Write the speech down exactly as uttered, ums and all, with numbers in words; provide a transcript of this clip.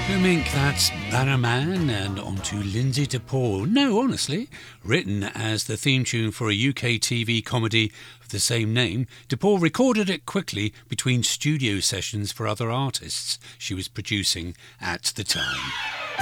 Who Mink, that's Banner Man, and on to Lindsay DePaul. No, honestly, written as the theme tune for a U K T V comedy of the same name, DePaul recorded it quickly between studio sessions for other artists she was producing at the time.